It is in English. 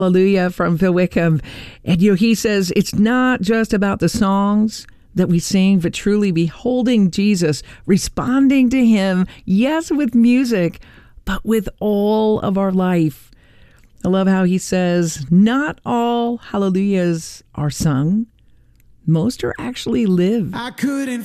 Hallelujah from Phil Wickham. And he says it's not just about the songs that we sing, but truly beholding Jesus, responding to him, yes, with music, but with all of our life. I love how he says, not all hallelujahs are sung. Most are actually lived. I couldn't